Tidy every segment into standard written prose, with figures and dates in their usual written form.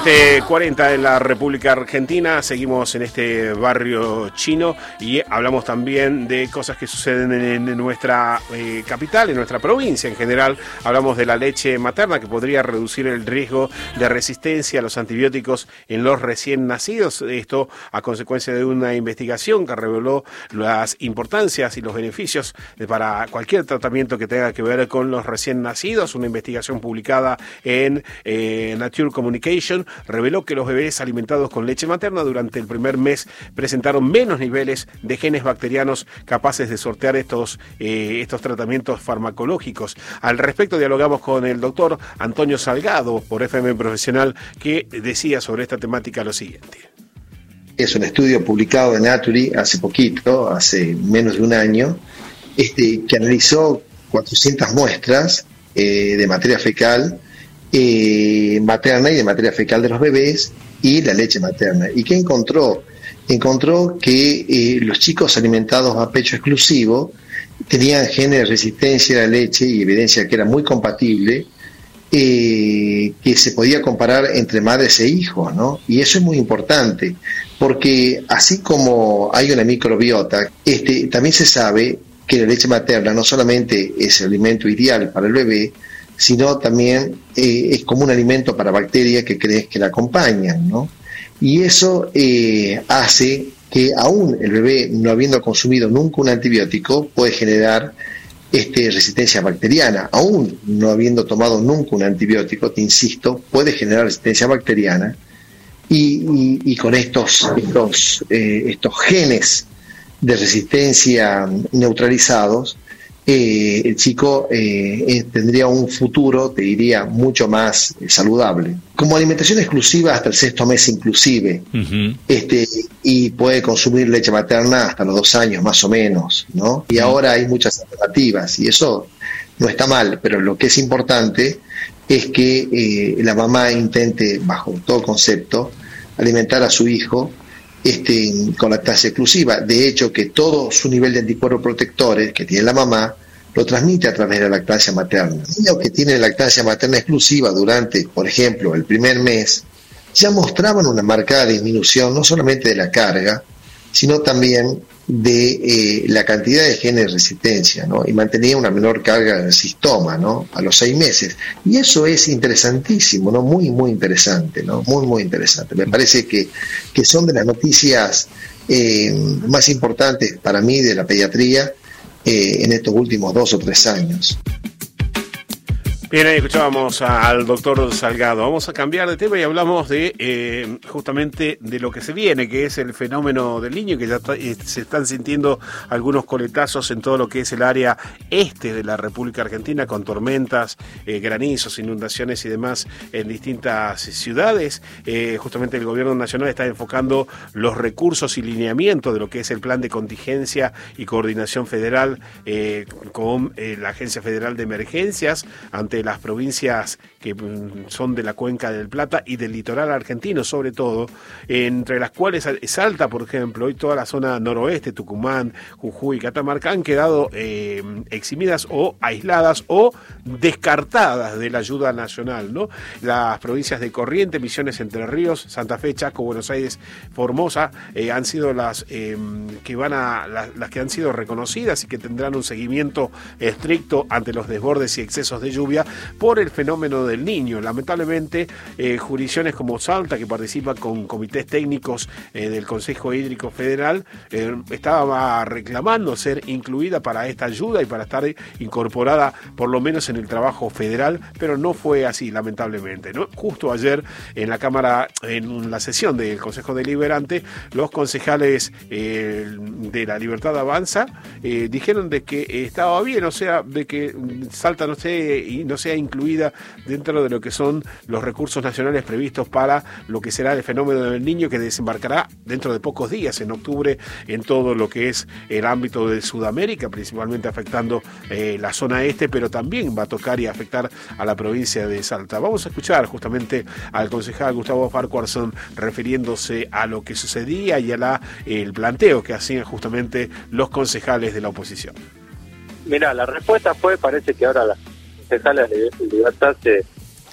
7:40 en la República Argentina. Seguimos en este barrio chino y hablamos también de cosas que suceden en nuestra capital, en nuestra provincia en general. Hablamos de la leche materna, que podría reducir el riesgo de resistencia a los antibióticos en los recién nacidos. Esto a consecuencia de una investigación que reveló las importancias y los beneficios para cualquier tratamiento que tenga que ver con los recién nacidos. Una investigación publicada en Nature Communication reveló que los bebés alimentados con leche materna durante el primer mes presentaron menos niveles de genes bacterianos capaces de sortear estos tratamientos farmacológicos. Al respecto dialogamos con el doctor Antonio Salgado por FM Profesional, que decía sobre esta temática lo siguiente. Es un estudio publicado en Nature hace poquito, hace menos de un año, que analizó 400 muestras de materia fecal materna y de materia fecal de los bebés y la leche materna. ¿Y qué encontró? Encontró que los chicos alimentados a pecho exclusivo tenían genes de resistencia a la leche y evidencia que era muy compatible, que se podía comparar entre madres e hijos, ¿no? Y eso es muy importante, porque así como hay una microbiota, también se sabe que la leche materna no solamente es el alimento ideal para el bebé, sino también es como un alimento para bacterias que la acompañan, ¿no? Y eso hace que aún el bebé, no habiendo consumido nunca un antibiótico, puede generar resistencia bacteriana. Aún no habiendo tomado nunca un antibiótico, te insisto, puede generar resistencia bacteriana y con estos genes de resistencia neutralizados, el chico tendría un futuro, te diría, mucho más saludable. Como alimentación exclusiva hasta el 6º mes inclusive, y puede consumir leche materna hasta los 2 años más o menos, ¿no? Y ahora hay muchas alternativas y eso no está mal, pero lo que es importante es que la mamá intente, bajo todo concepto, alimentar a su hijo con lactancia exclusiva. De hecho, que todo su nivel de anticuerpos protectores que tiene la mamá lo transmite a través de la lactancia materna. El niño que tiene lactancia materna exclusiva durante, por ejemplo, el primer mes, ya mostraban una marcada disminución no solamente de la carga, sino también de la cantidad de genes de resistencia, ¿no? Y mantenía una menor carga del sistoma, ¿no? A los 6 meses. Y eso es interesantísimo, ¿no? Muy, muy interesante, ¿no? Muy, muy interesante. Me parece que son de las noticias más importantes para mí de la pediatría en estos últimos 2 o 3 años. Bien, ahí escuchábamos al doctor Salgado. Vamos a cambiar de tema y hablamos de justamente de lo que se viene, que es el fenómeno del Niño, que ya se están sintiendo algunos coletazos en todo lo que es el área este de la República Argentina, con tormentas, granizos, inundaciones y demás en distintas ciudades. Justamente el gobierno nacional está enfocando los recursos y lineamientos de lo que es el plan de contingencia y coordinación federal con la Agencia Federal de Emergencias ante las provincias que son de la Cuenca del Plata y del litoral argentino, sobre todo, entre las cuales Salta, por ejemplo, y toda la zona noroeste, Tucumán, Jujuy, Catamarca, han quedado eximidas o aisladas o descartadas de la ayuda nacional, ¿no? Las provincias de Corrientes, Misiones, Entre Ríos, Santa Fe, Chaco, Buenos Aires, Formosa, han sido las que han sido reconocidas y que tendrán un seguimiento estricto ante los desbordes y excesos de lluvia por el fenómeno del Niño. Lamentablemente, jurisdicciones como Salta, que participa con comités técnicos del Consejo Hídrico Federal, estaba reclamando ser incluida para esta ayuda y para estar incorporada por lo menos en el trabajo federal, pero no fue así, lamentablemente, ¿no? Justo ayer en la Cámara, en la sesión del Consejo Deliberante, los concejales de La Libertad Avanza dijeron de que estaba bien, o sea, de que Salta no sea incluida dentro de lo que son los recursos nacionales previstos para lo que será el fenómeno del Niño, que desembarcará dentro de pocos días, en octubre, en todo lo que es el ámbito de Sudamérica, principalmente afectando la zona este, pero también va a tocar y afectar a la provincia de Salta. Vamos a escuchar justamente al concejal Gustavo Farquharson refiriéndose a lo que sucedía y a el planteo que hacían justamente los concejales de la oposición. Mira, la respuesta fue, parece que ahora las concejales de Libertad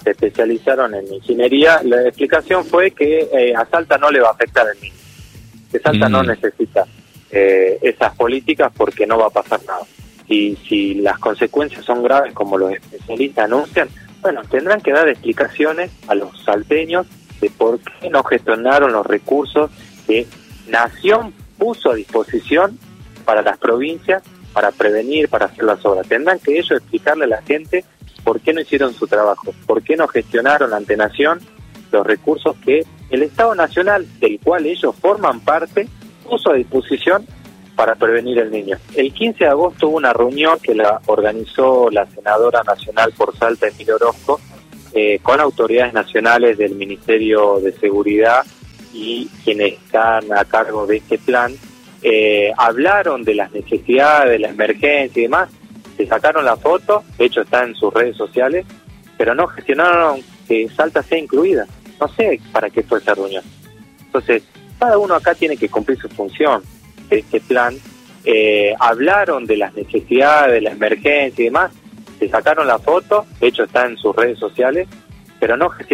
se especializaron en ingeniería, la explicación fue que a Salta no le va a afectar el niño, que Salta no necesita esas políticas porque no va a pasar nada. Y si las consecuencias son graves como los especialistas anuncian, bueno, tendrán que dar explicaciones a los salteños de por qué no gestionaron los recursos que Nación puso a disposición para las provincias, para prevenir, para hacer las obras. Tendrán que ellos explicarle a la gente por qué no hicieron su trabajo, por qué no gestionaron ante Nación los recursos que el Estado Nacional, del cual ellos forman parte, puso a disposición para prevenir el niño. El 15 de agosto hubo una reunión que la organizó la senadora nacional por Salta, Emilia Orozco, con autoridades nacionales del Ministerio de Seguridad y quienes están a cargo de este plan. Hablaron de las necesidades, de la emergencia y demás, se sacaron la foto, de hecho está en sus redes sociales, pero no gestionaron que Salta sea incluida. No sé para qué fue esa reunión. Entonces, cada uno acá tiene que cumplir su función de este plan. Hablaron de las necesidades, de la emergencia y demás, se sacaron la foto, de hecho está en sus redes sociales, pero no gestionaron